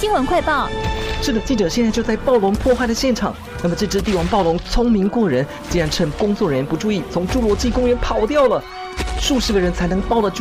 新闻快报。 是的，记者现在就在暴龙破坏的现场。那么这只帝王暴龙聪明过人，竟然趁工作人员不注意，从侏罗纪公园跑掉了。数十个人才能包得住